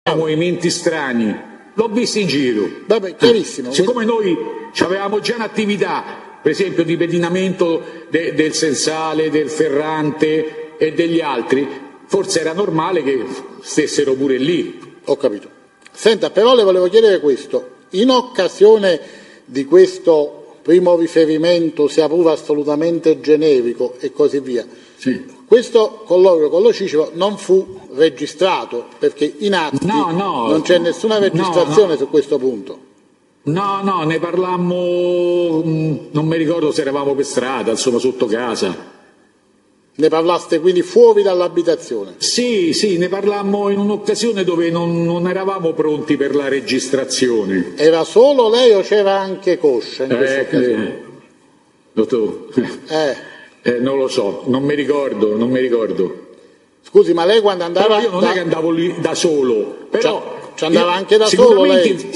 movimenti strani, l'ho visto in giro. Vabbè, chiarissimo. Siccome noi avevamo già un'attività, per esempio di pedinamento del Sensale, del Ferrante e degli altri, forse era normale che stessero pure lì. Ho capito. Senta, però le volevo chiedere questo. In occasione di questo primo riferimento, sia pure assolutamente generico e così via, Sì. questo colloquio con lo Cicero non fu registrato, perché in atti non c'è nessuna registrazione su questo punto. No, ne parlammo, non mi ricordo se eravamo per strada, insomma sotto casa. Ne parlaste quindi fuori dall'abitazione? Sì, ne parlammo in un'occasione dove non eravamo pronti per la registrazione. Era solo lei o c'era anche Coscia in questa occasione? Dottor, non lo so, non mi ricordo. Scusi, ma lei quando andava... Però io non è che andavo lì da solo, però... Ci andava anche da solo lei?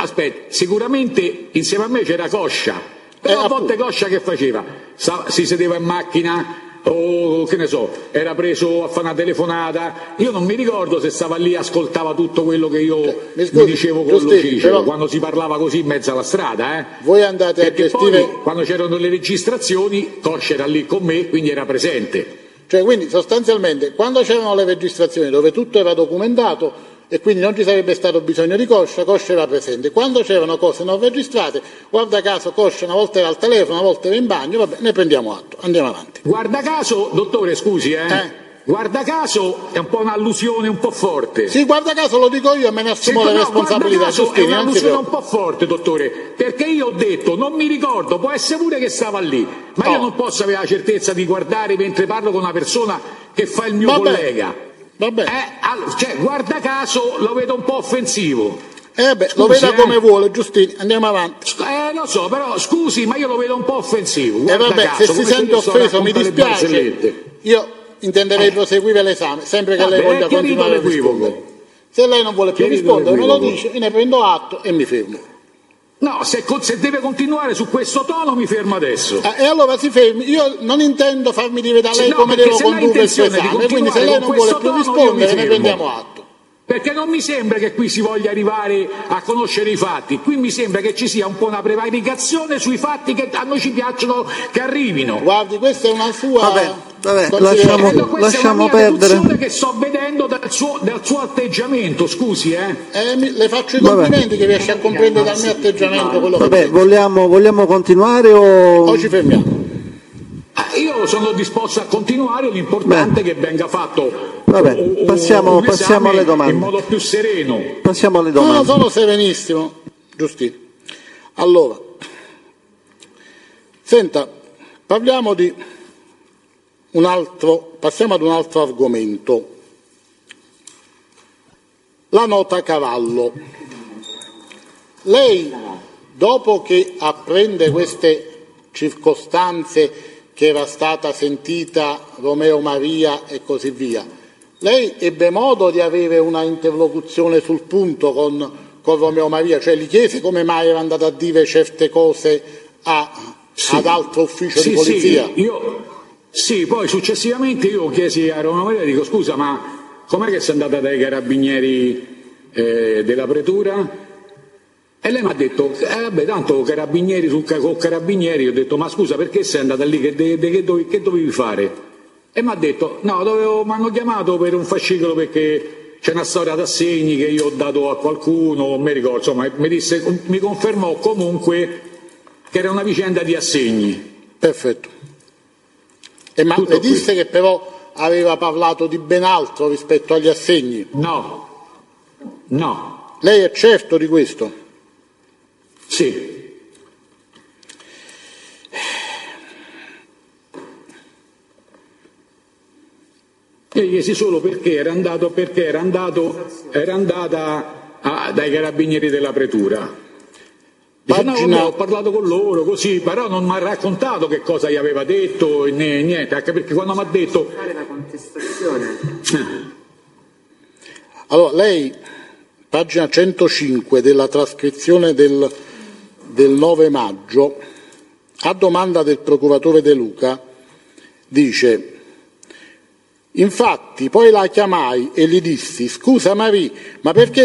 Sicuramente insieme a me c'era Coscia, però a volte Coscia che faceva? Si sedeva in macchina o che ne so, era preso a fare una telefonata, io non mi ricordo se stava lì e ascoltava tutto quello che io mi dicevo con lo Cicero, quando si parlava così in mezzo alla strada. Voi andate a gestire... Poi, quando c'erano le registrazioni, Coscia era lì con me, quindi era presente. Cioè, quindi sostanzialmente, quando c'erano le registrazioni dove tutto era documentato e quindi non ci sarebbe stato bisogno di Coscia era presente. Quando c'erano cose non registrate, guarda caso Coscia una volta era al telefono, una volta era in bagno, vabbè, ne prendiamo atto, andiamo avanti. Guarda caso, dottore, scusi, guarda caso è un po' un'allusione un po' forte. Sì, guarda caso lo dico io e me ne assumo le responsabilità. È un'allusione un po' forte, dottore, perché io ho detto, non mi ricordo, può essere pure che stava lì, ma io non posso avere la certezza di guardare mentre parlo con una persona che fa il mio collega. Vabbè. Cioè, guarda caso lo vedo un po' offensivo. Lo veda come vuole, Giustini, andiamo avanti. Lo so, però scusi, ma io lo vedo un po' offensivo. Se si sente offeso mi dispiace, io intenderei proseguire l'esame, sempre che lei voglia continuare a rispondere. Se lei non vuole più rispondere me lo dice, io ne prendo atto e mi fermo. No, se deve continuare su questo tono mi fermo adesso. E allora si fermi, io non intendo farmi dire da lei come devo condurre il suo esame, quindi se lei non vuole più rispondere ne prendiamo atto. Perché non mi sembra che qui si voglia arrivare a conoscere i fatti, qui mi sembra che ci sia un po' una prevaricazione sui fatti che a noi ci piacciono che arrivino. Guardi, questa è una sua... Vabbè, lasciamo perdere. È che sto vedendo dal suo atteggiamento, scusi, le faccio i complimenti che riesce a comprendere dal mio atteggiamento quello che... vogliamo continuare o ci fermiamo? Io sono disposto a continuare, l'importante è che venga fatto passiamo alle domande in modo più sereno. Passiamo alle domande. No, sono serenissimo, Giustino. Allora, senta, passiamo ad un altro argomento. La nota cavallo. Lei, dopo che apprende queste circostanze che era stata sentita Romeo Maria e così via, lei ebbe modo di avere una interlocuzione sul punto con Romeo Maria, cioè gli chiese come mai era andato a dire certe cose ad altro ufficio di polizia? Sì, poi successivamente io chiesi a Romeo Maria, dico scusa, ma com'è che sei andata dai carabinieri della pretura? E lei mi ha detto, tanto carabinieri con carabinieri, ho detto, ma scusa, perché sei andata lì, che dovevi fare? E mi ha detto, no, mi hanno chiamato per un fascicolo perché c'è una storia d'assegni che io ho dato a qualcuno, non mi ricordo, insomma, mi confermò comunque che era una vicenda di assegni. Perfetto. Ma le disse che però aveva parlato di ben altro rispetto agli assegni? No. Lei è certo di questo? Sì. Io gli chiesi solo perché era andata dai carabinieri della pretura. Dice, no, ho parlato con loro così, però non mi ha raccontato che cosa gli aveva detto né niente, anche perché quando mi ha detto... fare la contestazione. Allora, lei, pagina 105 della trascrizione del 9 maggio, a domanda del procuratore De Luca, dice: infatti poi la chiamai e gli dissi: scusa Marie, ma perché